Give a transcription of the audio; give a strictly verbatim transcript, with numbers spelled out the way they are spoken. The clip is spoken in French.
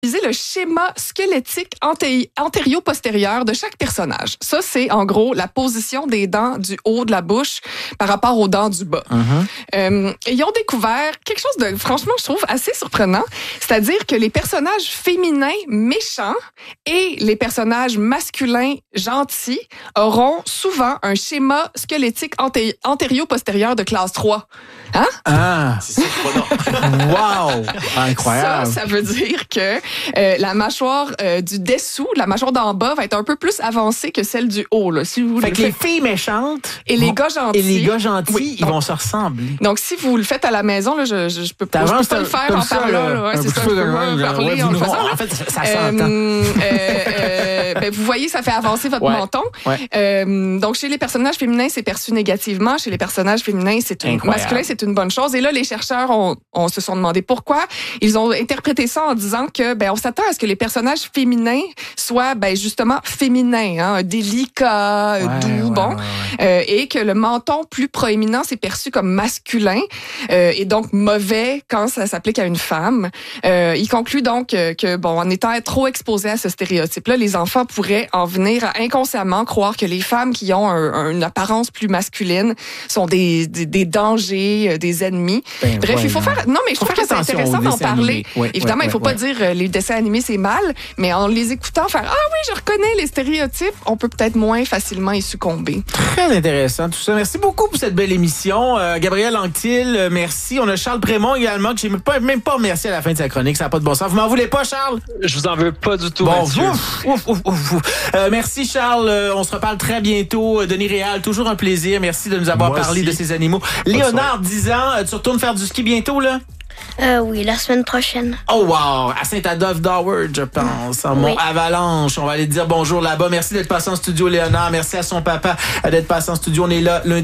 le schéma squelettique anté- antério-postérieur de chaque personnage. Ça, c'est en gros la position des dents du haut de la bouche par rapport aux dents du bas. Mm-hmm. Euh, ils ont découvert quelque chose de, franchement, je trouve assez surprenant. C'est-à-dire que les personnages féminins méchants et les personnages masculins gentils auront souvent un schéma squelettique anté- antério-postérieur de classe trois. Hein? Ah! C'est wow! Incroyable! Ça, ça veut dire que euh, la mâchoire euh, du dessous, la mâchoire d'en bas, va être un peu plus avancée que celle du haut. Là. Si vous fait que faites... les filles méchantes et les gars gentils, et les gars gentils, oui, ils donc, vont se ressembler. Donc, si vous le faites à la maison, là, je, je, je peux pas, je peux pas le faire en parlant. Là, ouais, c'est ça, je peux pas parler en le faisant. En fait, ça, ça s'entend. Euh, euh, ben, vous voyez, ça fait avancer votre ouais, menton. Ouais. Euh, donc, chez les personnages féminins, c'est perçu négativement. Chez les personnages féminins, c'est une, masculins, c'est une bonne chose. Et là, les chercheurs ont, ont se sont demandé pourquoi. Ils ont interprété ça en disant que ben on s'attend à ce que les personnages féminins soient ben justement féminins, hein, délicats, ouais, doux, ouais, bon, ouais, ouais. Euh, et que le menton plus proéminent c'est perçu comme masculin euh, et donc mauvais quand ça s'applique à une femme. Euh, il conclut donc euh, que bon, en étant trop exposés à ce stéréotype-là, les enfants pourraient en venir à inconsciemment croire que les femmes qui ont un, un, une apparence plus masculine sont des, des, des dangers, des ennemis. Ben, Bref, ouais, il faut non. faire. Non, mais je faut trouve que c'est intéressant d'en parler. Oui, Évidemment, oui, il ne faut oui, pas oui. dire euh, les dessins animés c'est mal, mais en les écoutant faire ah oui, je reconnais les stéréotypes, on peut peut-être moins facilement y succomber. Très intéressant tout ça. Merci beaucoup pour cette belle émission, euh, Gabrielle Anctil. Euh, merci. On a Charles Prémont également que j'ai même pas même pas remercié à la fin de sa chronique. Ça n'a pas de bon sens. Vous m'en voulez pas, Charles? Je vous en veux pas du tout. Bon, ouf, ouf, ouf, ouf. Euh, merci, Charles. Euh, on se reparle très bientôt. Denis Réal, toujours un plaisir. Merci de nous avoir Moi parlé aussi. de ces animaux. Bonne Léonard, dix ans, tu retournes faire du ski bientôt, là? Euh, oui, la semaine prochaine. Oh wow! À Saint-Adolphe d'Howard, je pense. En Mont Avalanche. On va aller te dire bonjour là-bas. Merci d'être passé en studio, Léonard. Merci à son papa d'être passé en studio. On est là lundi.